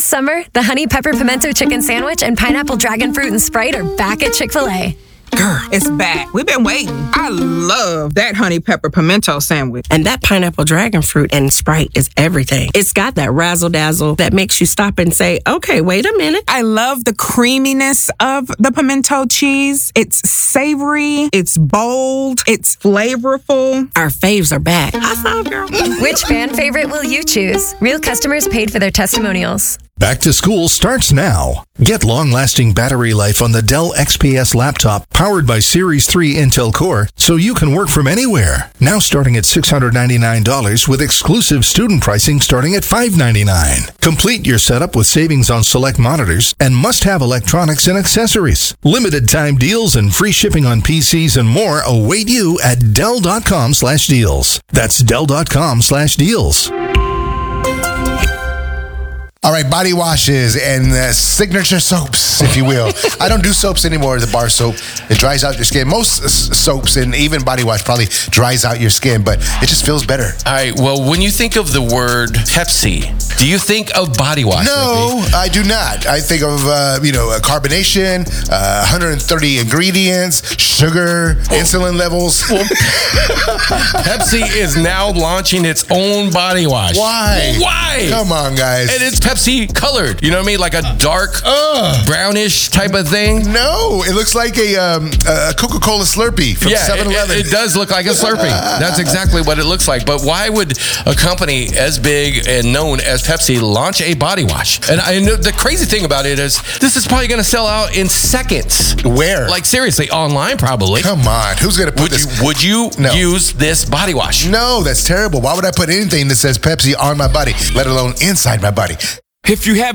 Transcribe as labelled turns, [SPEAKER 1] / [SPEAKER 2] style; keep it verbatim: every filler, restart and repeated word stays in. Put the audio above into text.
[SPEAKER 1] summer, the Honey Pepper Pimento Chicken Sandwich and Pineapple Dragon Fruit and Sprite are back at Chick-fil-A.
[SPEAKER 2] Girl, it's back. We've been waiting. I love that honey pepper pimento sandwich.
[SPEAKER 3] And that pineapple dragon fruit and Sprite is everything. It's got that razzle dazzle that makes you stop and say, okay, wait a minute.
[SPEAKER 2] I love the creaminess of the pimento cheese. It's savory, it's bold, it's flavorful.
[SPEAKER 3] Our faves are back. High five, girl.
[SPEAKER 1] Which fan favorite will you choose? Real customers paid for their testimonials.
[SPEAKER 4] Back to school starts now. Get long-lasting battery life on the Dell X P S laptop powered by Series three Intel Core so you can work from anywhere. Now starting at six hundred ninety-nine dollars with exclusive student pricing starting at five hundred ninety-nine dollars. Complete your setup with savings on select monitors and must-have electronics and accessories. Limited time deals and free shipping on P Cs and more await you at Dell.com slash deals. That's Dell.com slash deals.
[SPEAKER 5] All right, body washes and uh, signature soaps, if you will. I don't do soaps anymore, the bar soap. It dries out your skin. Most s- soaps and even body wash probably dries out your skin, but it just feels better.
[SPEAKER 6] All right, well, when you think of the word Pepsi, do you think of body wash?
[SPEAKER 5] No,
[SPEAKER 6] Rippy?
[SPEAKER 5] I do not. I think of, uh, you know, carbonation, uh, one hundred thirty ingredients, sugar, oh. insulin levels.
[SPEAKER 6] Well, Pepsi is now launching its own body wash.
[SPEAKER 5] Why?
[SPEAKER 6] Why?
[SPEAKER 5] Come on, guys.
[SPEAKER 6] And it's Pepsi colored. You know what I mean? Like a dark, uh, brownish type of thing.
[SPEAKER 5] No, it looks like a, um, a Coca-Cola Slurpee from
[SPEAKER 6] yeah,
[SPEAKER 5] seven eleven.
[SPEAKER 6] It, it does look like a Slurpee. That's exactly what it looks like. But why would a company as big and known as Pepsi launch a body wash? And I know the crazy thing about it is this is probably going to sell out in seconds.
[SPEAKER 5] Where?
[SPEAKER 6] Like seriously, online probably.
[SPEAKER 5] Come on, who's going to put
[SPEAKER 6] would
[SPEAKER 5] this?
[SPEAKER 6] You, would you
[SPEAKER 5] no.
[SPEAKER 6] use this body wash?
[SPEAKER 5] No, that's terrible. Why would I put anything that says Pepsi on my body, let alone inside my body?
[SPEAKER 7] If you have